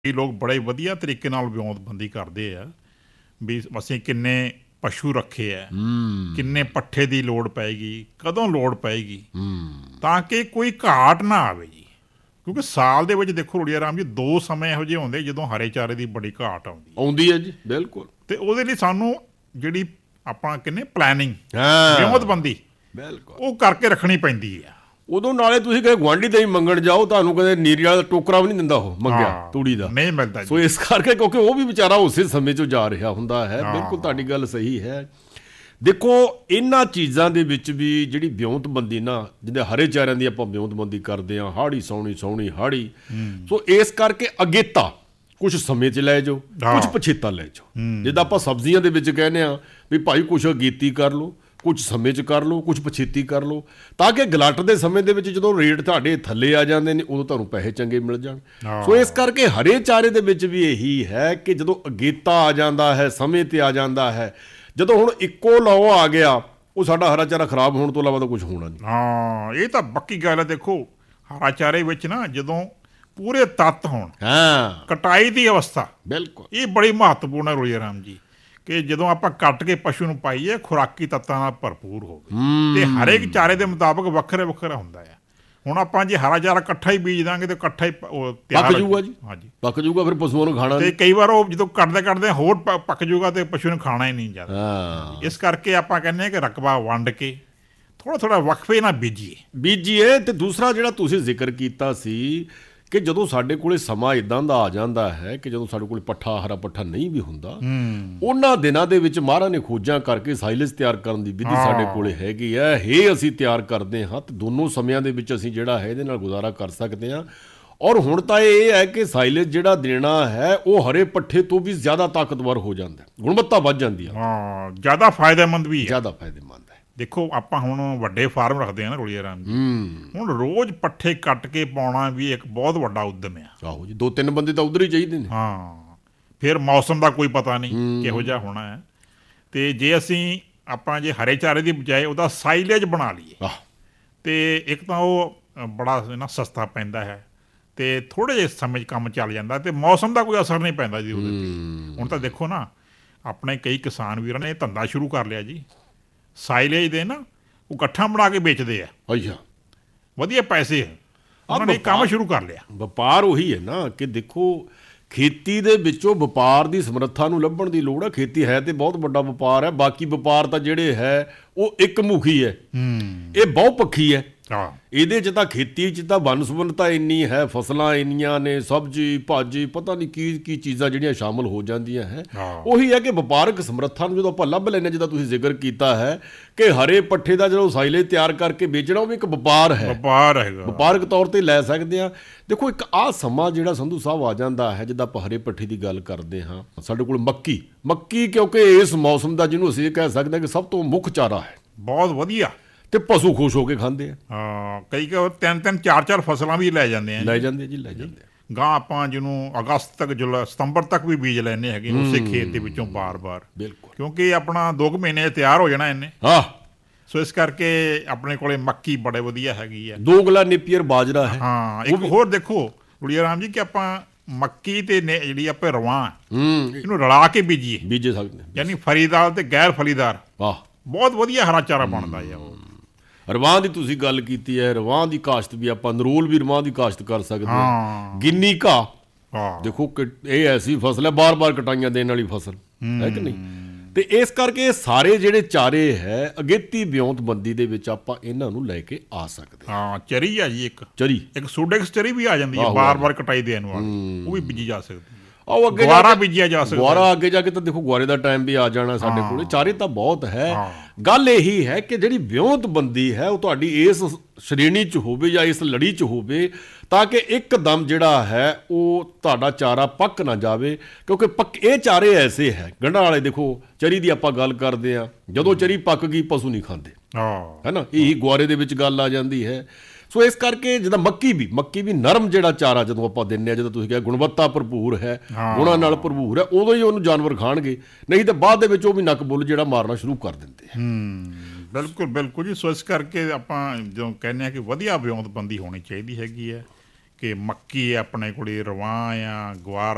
ਕਈ ਲੋਕ ਬੜੇ ਵਧੀਆ ਤਰੀਕੇ ਨਾਲ ਵਿਉਂਤਬੰਦੀ ਕਰਦੇ ਆ ਵੀ ਅਸੀਂ ਕਿੰਨੇ ਪਸ਼ੂ ਰੱਖੇ ਆ, ਕਿੰਨੇ ਪੱਠੇ ਦੀ ਲੋੜ ਪਏਗੀ, ਕਦੋਂ ਲੋੜ ਪਏਗੀ, ਤਾਂ ਕਿ ਕੋਈ ਘਾਟ ਨਾ ਆਵੇ ਜੀ। ਕਿਉਂਕਿ ਸਾਲ ਦੇ ਵਿੱਚ ਦੇਖੋ ਰੁੜੀਆ ਰਾਮ ਜੀ 2 ਸਮੇਂ ਇਹੋ ਜਿਹੇ ਹੁੰਦੇ ਜਦੋਂ ਹਰੇ ਚਾਰੇ ਦੀ ਬੜੀ ਘਾਟ ਆਉਂਦੀ ਹੈ ਜੀ, ਬਿਲਕੁਲ। ਤੇ ਉਹਦੇ ਲਈ ਸਾਨੂੰ ਜਿਹੜੀ ਆਪਾਂ ਕਹਿੰਦੇ ਪਲੈਨਿੰਗ, ਵਿਉਂਤਬੰਦੀ, ਬਿਲਕੁਲ ਉਹ ਕਰਕੇ ਰੱਖਣੀ ਪੈਂਦੀ ਆ। ਉਦੋਂ ਨਾਲੇ ਤੁਸੀਂ ਕਹੇ ਗੁਆਂਢੀ ਤੇ ਹੀ ਮੰਗਣ ਜਾਓ, ਤੁਹਾਨੂੰ ਕਦੇ ਨੀਰੀ ਵਾਲਾ ਟੋਕਰਾ ਵੀ ਨਹੀਂ ਦਿੰਦਾ ਉਹ ਮੰਗਿਆ ਤੂੜੀ ਦਾ, ਨਹੀਂ ਮਿਲਦਾ। ਸੋ ਇਸ ਕਰਕੇ ਕਿਉਂਕਿ ਉਹ ਵੀ ਵਿਚਾਰਾ ਉਸੇ ਸਮੇਂ 'ਚੋਂ ਜਾ ਰਿਹਾ ਹੁੰਦਾ ਹੈ। ਬਿਲਕੁਲ ਤੁਹਾਡੀ ਗੱਲ ਸਹੀ ਹੈ। ਦੇਖੋ ਇਹਨਾਂ ਚੀਜ਼ਾਂ ਦੇ ਵਿੱਚ ਵੀ ਜਿਹੜੀ ਵਿਉਂਤਬੰਦੀ ਨਾ, ਜਿਹਦੇ ਹਰੇ ਚਾਰਿਆਂ ਦੀ ਆਪਾਂ ਵਿਉਂਤਬੰਦੀ ਕਰਦੇ ਹਾਂ, ਹਾੜੀ ਸੌਣੀ ਹਾੜੀ, ਸੋ ਇਸ ਕਰਕੇ ਅਗੇਤਾ ਕੁਛ ਸਮੇਂ 'ਚ ਲੈ ਜਾਓ, ਕੁਛ ਪਛੇਤਾ ਲੈ ਜਾਓ। ਜਿੱਦਾਂ ਆਪਾਂ ਸਬਜ਼ੀਆਂ ਦੇ ਵਿੱਚ ਕਹਿੰਦੇ ਹਾਂ ਵੀ ਭਾਈ ਕੁਛ ਅਗੇਤੀ ਕਰ ਲਓ, ਕੁਛ ਸਮੇਂ 'ਚ ਕਰ ਲਓ, ਕੁਛ ਪਛੇਤੀ ਕਰ ਲਓ, ਤਾਂ ਕਿ ਗਲਟ ਦੇ ਸਮੇਂ ਦੇ ਵਿੱਚ ਜਦੋਂ ਰੇਟ ਤੁਹਾਡੇ ਥੱਲੇ ਆ ਜਾਂਦੇ ਨੇ ਉਦੋਂ ਤੁਹਾਨੂੰ ਪੈਸੇ ਚੰਗੇ ਮਿਲ ਜਾਣ। ਸੋ ਇਸ ਕਰਕੇ ਹਰੇ ਚਾਰੇ ਦੇ ਵਿੱਚ ਵੀ ਇਹੀ ਹੈ ਕਿ ਜਦੋਂ ਅਗੇਤਾ ਆ ਜਾਂਦਾ ਹੈ, ਸਮੇਂ 'ਤੇ ਆ ਜਾਂਦਾ ਹੈ, ਜਦੋਂ ਹੁਣ ਇੱਕੋ ਲਓ ਆ ਗਿਆ, ਉਹ ਸਾਡਾ ਹਰਾ ਚਾਰਾ ਖਰਾਬ ਹੋਣ ਤੋਂ ਇਲਾਵਾ ਤਾਂ ਕੁਝ ਹੋਣਾ ਨਹੀਂ। ਹਾਂ, ਇਹ ਤਾਂ ਪੱਕੀ ਗੱਲ ਹੈ। ਦੇਖੋ ਹਰਾ ਚਾਰੇ ਵਿੱਚ ਨਾ ਜਦੋਂ ਪੂਰੇ ਤੱਤ ਹੋਣ, ਕਟਾਈ ਦੀ ਅਵਸਥਾ, ਬਿਲਕੁਲ ਇਹ ਬੜੀ ਮਹੱਤਵਪੂਰਨ ਹੈ ਰੁੜੀਆ ਰਾਮ ਜੀ, ਕਿ ਜਦੋਂ ਆਪਾਂ ਕੱਟ ਕੇ ਪਸ਼ੂ ਨੂੰ ਪਾਈਏ ਖੁਰਾਕੀ ਤੱਤਾਂ ਨਾਲ ਭਰਪੂਰ ਹੋਵੇ। ਤੇ ਹਰੇਕ ਚਾਰੇ ਦੇ ਮੁਤਾਬਕ ਵੱਖਰਾ ਵੱਖਰਾ ਹੁੰਦਾ ਹੈ। ਹੁਣ ਆਪਾਂ ਜੇ ਹਰਾ ਚਾਰਾ ਇਕੱਠਾ ਹੀ ਬੀਜ ਦਾਂਗੇ ਤੇ ਇਕੱਠਾ ਹੀ ਪੱਕ ਜਾਊਗਾ ਜੀ। ਹਾਂਜੀ, ਪੱਕ ਜਾਊਗਾ, ਫਿਰ ਪਸ਼ੂਆਂ ਨੂੰ ਖਾਣਾ। ਤੇ ਕਈ ਵਾਰ ਉਹ ਜਦੋਂ ਕੱਟਦੇ ਹੋਰ ਪੱਕ ਜਾਊਗਾ ਤੇ ਪਸ਼ੂ ਨੂੰ ਖਾਣਾ ਹੀ ਨਹੀਂ ਜਾਂਦਾ। ਇਸ ਕਰਕੇ ਆਪਾਂ ਕਹਿੰਦੇ ਹਾਂ ਕਿ ਰਕਬਾ ਵੰਡ ਕੇ ਥੋੜਾ ਵਕਫੇ ਨਾਲ ਬੀਜੀਏ। ਤੇ ਦੂਸਰਾ ਜਿਹੜਾ ਤੁਸੀਂ ਜ਼ਿਕਰ ਕੀਤਾ ਸੀ ਕਿ ਜਦੋਂ ਸਾਡੇ ਕੋਲੇ ਸਮਾਂ ਇਦਾਂ ਦਾ ਆ ਜਾਂਦਾ ਹੈ ਕਿ ਜਦੋਂ ਸਾਡੇ ਕੋਲ ਹਰਾ ਪੱਠਾ ਨਹੀਂ ਵੀ ਹੁੰਦਾ, ਉਹਨਾਂ ਦਿਨਾਂ ਦੇ ਵਿੱਚ ਮਹਾਰਾਜ ਨੇ ਖੋਜਾਂ ਕਰਕੇ ਸਾਈਲੇਜ ਤਿਆਰ ਕਰਨ ਦੀ ਵਿਧੀ ਸਾਡੇ ਕੋਲੇ ਹੈਗੀ ਹੈ। ਇਹ ਅਸੀਂ ਤਿਆਰ ਕਰਦੇ ਹਾਂ ਤੇ ਦੋਨੋਂ ਸਮਿਆਂ ਦੇ ਵਿੱਚ ਅਸੀਂ ਜਿਹੜਾ ਹੈ ਇਹਦੇ ਨਾਲ ਗੁਜ਼ਾਰਾ ਕਰ ਸਕਦੇ ਹਾਂ। ਔਰ ਹੁਣ ਤਾਂ ਇਹ ਹੈ ਕਿ ਸਾਈਲੇਜ ਜਿਹੜਾ ਦੇਣਾ ਹੈ ਉਹ ਹਰੇ ਪੱਠੇ ਤੋਂ ਵੀ ਜ਼ਿਆਦਾ ਤਾਕਤਵਰ ਹੋ ਜਾਂਦਾ, ਗੁਣਵੱਤਾ ਵੱਧ ਜਾਂਦੀ ਹੈ, ਜ਼ਿਆਦਾ ਫਾਇਦੇਮੰਦ ਵੀ ਹੈ, ਜ਼ਿਆਦਾ ਫਾਇਦੇਮੰਦ ਹੈ। ਦੇਖੋ ਆਪਾਂ ਹੁਣ ਵੱਡੇ ਫਾਰਮ ਰੱਖਦੇ ਆ ਨਾ ਰੁੜੀਆ ਰਾਮ ਜੀ, ਹੁਣ ਰੋਜ਼ ਪੱਠੇ ਕੱਟ ਕੇ ਪਾਉਣਾ ਵੀ ਇੱਕ ਬਹੁਤ ਵੱਡਾ ਉਦਮ ਆ। ਆਹੋ ਜੀ, 2-3 ਬੰਦੇ ਤਾਂ ਉਧਰ ਹੀ ਚਾਹੀਦੇ ਨੇ। ਹਾਂ, ਫਿਰ ਮੌਸਮ ਦਾ ਕੋਈ ਪਤਾ ਨਹੀਂ ਕਿਹੋ ਜਿਹਾ ਹੋਣਾ ਹੈ। ਤੇ ਜੇ ਅਸੀਂ ਆਪਾਂ ਜੇ ਹਰੇ ਚਾਰੇ ਦੀ ਬਜਾਏ ਉਹਦਾ ਸਾਈਲੇਜ ਬਣਾ ਲਈਏ ਤੇ ਇੱਕ ਤਾਂ ਉਹ ਬੜਾ ਨਾ ਸਸਤਾ ਪੈਂਦਾ ਹੈ ਤੇ ਥੋੜੇ ਜਿਹੇ ਸਮੇਂ 'ਚ ਕੰਮ ਚੱਲ ਜਾਂਦਾ ਤੇ ਮੌਸਮ ਦਾ ਕੋਈ ਅਸਰ ਨਹੀਂ ਪੈਂਦਾ ਜੀ ਉਹਦੇ 'ਤੇ। ਹੁਣ ਤਾਂ ਦੇਖੋ ਨਾ, ਆਪਣੇ ਕਈ ਕਿਸਾਨ ਵੀਰਾਂ ਨੇ ਇਹ ਧੰਦਾ ਸ਼ੁਰੂ ਕਰ ਲਿਆ ਜੀ, ਸਾਈਲੇਜ ਦੇ ਨਾ ਉਹ ਇਕੱਠਾ ਬਣਾ ਕੇ ਵੇਚਦੇ ਆ। ਅੱਛਾ, ਵਧੀਆ ਪੈਸੇ ਉਹਨਾਂ ਨੇ ਕੰਮ ਸ਼ੁਰੂ ਕਰ ਲਿਆ। ਵਪਾਰ ਉਹੀ ਹੈ ਨਾ ਕਿ ਦੇਖੋ ਖੇਤੀ ਦੇ ਵਿੱਚੋਂ ਵਪਾਰ ਦੀ ਸਮਰੱਥਾ ਨੂੰ ਲੱਭਣ ਦੀ ਲੋੜ ਹੈ। ਖੇਤੀ ਹੈ ਤੇ ਬਹੁਤ ਵੱਡਾ ਵਪਾਰ ਹੈ, ਬਾਕੀ ਵਪਾਰ ਤਾਂ ਜਿਹੜੇ ਹੈ ਉਹ ਇੱਕ ਮੁਖੀ ਹੈ, ਇਹ ਬਹੁ ਪੱਖੀ ਹੈ। ਇਹਦੇ 'ਚ ਤਾਂ ਖੇਤੀ 'ਚ ਤਾਂ ਵੰਨ-ਸੁਵੰਨਤਾ ਇੰਨੀ ਹੈ, ਫਸਲਾਂ ਇੰਨੀਆਂ ਨੇ, ਸਬਜ਼ੀ ਭਾਜੀ ਪਤਾ ਨਹੀਂ ਕੀ ਚੀਜ਼ਾਂ ਜਿਹੜੀਆਂ ਸ਼ਾਮਲ ਹੋ ਜਾਂਦੀਆਂ ਹੈ। ਉਹੀ ਹੈ ਕਿ ਵਪਾਰਕ ਸਮਰੱਥਾ ਨੂੰ ਜਦੋਂ ਆਪਾਂ ਲੱਭ ਲੈਂਦੇ, ਜਿੱਦਾਂ ਤੁਸੀਂ ਜ਼ਿਕਰ ਕੀਤਾ ਹੈ ਕਿ ਹਰੇ ਪੱਠੇ ਦਾ ਜਦੋਂ ਸਾਈਲੇਜ ਤਿਆਰ ਕਰਕੇ ਵੇਚਣਾ ਉਹ ਵੀ ਇੱਕ ਵਪਾਰ ਹੈ, ਵਪਾਰਕ ਤੌਰ 'ਤੇ ਲੈ ਸਕਦੇ ਹਾਂ। ਦੇਖੋ ਇੱਕ ਆਹ ਸਮਾਂ ਜਿਹੜਾ ਸੰਧੂ ਸਾਹਿਬ ਆ ਜਾਂਦਾ ਹੈ, ਜਿੱਦਾਂ ਆਪਾਂ ਹਰੇ ਪੱਠੇ ਦੀ ਗੱਲ ਕਰਦੇ ਹਾਂ, ਸਾਡੇ ਕੋਲ ਮੱਕੀ ਕਿਉਂਕਿ ਇਸ ਮੌਸਮ ਦਾ ਜਿਹਨੂੰ ਅਸੀਂ ਕਹਿ ਸਕਦੇ ਹਾਂ ਕਿ ਸਭ ਤੋਂ ਮੁੱਖ ਚਾਰਾ ਹੈ, ਬਹੁਤ ਵਧੀਆ, ਤੇ ਪਸ਼ੂ ਖੁਸ਼ ਹੋ ਕੇ ਖਾਂਦੇ ਆ। ਕਈ 3-3 4-4 ਫਸਲਾਂ ਵੀ ਲੈ ਜਾਂਦੇ ਆ ਗਾਂ। ਆਪਾਂ ਜਿਹਨੂੰ ਅਗਸਤ ਤੱਕ ਸਤੰਬਰ ਤੱਕ ਵੀ ਬੀਜ ਲੈਂਦੇ ਹੈਗੇ ਉਸੇ ਖੇਤ ਦੇ ਵਿੱਚੋਂ ਬਾਰ-ਬਾਰ, ਬਿਲਕੁਲ, ਕਿਉਂਕਿ ਆਪਣਾ 2 ਮਹੀਨੇ ਤਿਆਰ ਹੋ ਜਾਣਾ ਇਹਨੇ। ਸੋ ਇਸ ਕਰਕੇ ਆਪਣੇ ਕੋਲੇ ਮੱਕੀ ਬੜੇ ਵਧੀਆ ਹੈਗੀ ਆ। 2 ਕਿੱਲਾ ਨੇਪੀਅਰ ਬਾਜਰਾ ਹੈ। ਹਾਂ, ਇੱਕ ਹੋਰ ਦੇਖੋ ਰੁੜੀਆ ਰਾਮ ਜੀ ਕਿ ਆਪਾਂ ਮੱਕੀ ਤੇ ਜਿਹੜੀ ਆਪਾਂ ਰਵਾਂ ਇਹਨੂੰ ਰਲਾ ਕੇ ਬੀਜ ਸਕਦੇ, ਯਾਨੀ ਫਲੀਦਾਰ ਤੇ ਗੈਰ ਫਲੀਦਾਰ, ਬਹੁਤ ਵਧੀਆ ਹਰਾ ਚਾਰਾ ਬਣਦਾ ਹੈ। ਉਹ ਰਵਾਂ ਦੀ ਤੁਸੀਂ ਗੱਲ ਕੀਤੀ ਹੈ, ਰਵਾਂ ਦੀ ਕਾਸ਼ਤ ਵੀ ਆਪਾਂ ਨਰੋਲ ਵੀ ਰਵਾਂ ਦੀ ਕਾਸ਼ਤ ਕਰ ਸਕਦੇ ਹਾਂ। ਗਿੰਨੀ ਘਾਹ ਦੇਖੋ ਕਿ ਇਹ ਐਸੀ ਫਸਲ ਹੈ ਬਾਰ-ਬਾਰ ਕਟਾਈਆਂ ਦੇਣ ਵਾਲੀ ਫਸਲ ਹੈ ਕਿ ਨਹੀਂ। ਤੇ ਇਸ ਕਰਕੇ ਇਹ ਸਾਰੇ ਜਿਹੜੇ ਚਾਰੇ ਹੈ ਅਗੇਤੀ ਵਿਉਂਤਬੰਦੀ ਦੇ ਵਿੱਚ ਆਪਾਂ ਇਹਨਾਂ ਨੂੰ ਲੈ ਕੇ ਆ ਸਕਦੇ ਹਾਂ। ਚਰੀ ਆ ਜੀ, ਇੱਕ ਸੋਡੈਕਸ ਚਰੀ ਵੀ ਆ ਜਾਂਦੀ ਹੈ ਬਾਰ-ਬਾਰ ਕਟਾਈ ਦੇਣ ਵਾਲੀ, ਉਹ ਵੀ ਬੀਜੀ ਜਾ ਸਕਦੀ। ਗੁਆਰਾ ਬੀਜਿਆ ਜਾ ਸਕਦਾ, ਗੁਆਰਾ ਅੱਗੇ ਜਾ ਕੇ ਤਾਂ ਦੇਖੋ ਗੁਆਰੇ ਦਾ ਟਾਈਮ ਵੀ ਆ ਜਾਣਾ ਸਾਡੇ ਕੋਲ। ਚਾਰੇ ਤਾਂ ਬਹੁਤ ਹੈ। ਗੱਲ ਇਹੀ ਹੈ ਕਿ ਜਿਹੜੀ ਵਿਉਂਤਬੰਦੀ ਹੈ ਉਹ ਤੁਹਾਡੀ ਇਸ ਸ਼੍ਰੇਣੀ 'ਚ ਹੋਵੇ ਜਾਂ ਇਸ ਲੜੀ 'ਚ ਹੋਵੇ, ਤਾਂ ਕਿ ਇੱਕਦਮ ਜਿਹੜਾ ਹੈ ਉਹ ਤੁਹਾਡਾ ਚਾਰਾ ਪੱਕ ਨਾ ਜਾਵੇ। ਕਿਉਂਕਿ ਇਹ ਚਾਰੇ ਐਸੇ ਹੈ, ਗੰਢਾਂ ਵਾਲੇ ਦੇਖੋ ਚਰੀ ਦੀ ਆਪਾਂ ਗੱਲ ਕਰਦੇ ਹਾਂ, ਜਦੋਂ ਚਰੀ ਪੱਕ ਗਈ ਪਸ਼ੂ ਨਹੀਂ ਖਾਂਦੇ, ਹੈ ਨਾ। ਇਹੀ ਗੁਆਰੇ ਦੇ ਵਿੱਚ ਗੱਲ ਆ ਜਾਂਦੀ ਹੈ। ਸੋ ਇਸ ਕਰਕੇ ਜਿੱਦਾਂ ਮੱਕੀ ਵੀ ਨਰਮ ਜਿਹੜਾ ਚਾਰਾ ਜਦੋਂ ਆਪਾਂ ਦਿੰਦੇ ਹਾਂ, ਜਦੋਂ ਤੁਸੀਂ ਕਿਹਾ ਗੁਣਵੱਤਾ ਭਰਪੂਰ ਹੈ, ਗੁਣਾਂ ਨਾਲ ਭਰਪੂਰ ਹੈ, ਉਦੋਂ ਹੀ ਉਹਨੂੰ ਜਾਨਵਰ ਖਾਣਗੇ, ਨਹੀਂ ਤਾਂ ਬਾਅਦ ਦੇ ਵਿੱਚ ਉਹ ਵੀ ਨੱਕ ਬੁੱਲ ਜਿਹੜਾ ਮਾਰਨਾ ਸ਼ੁਰੂ ਕਰ ਦਿੰਦੇ ਆ। ਬਿਲਕੁਲ ਜੀ। ਸੋ ਇਸ ਕਰਕੇ ਆਪਾਂ ਜਦੋਂ ਕਹਿੰਦੇ ਹਾਂ ਕਿ ਵਧੀਆ ਵਿਉਂਤਬੰਦੀ ਹੋਣੀ ਚਾਹੀਦੀ ਹੈਗੀ ਹੈ, ਕਿ ਮੱਕੀ ਆਪਣੇ ਕੋਲ ਰਵਾਂ ਆ, ਗੁਆਰਾ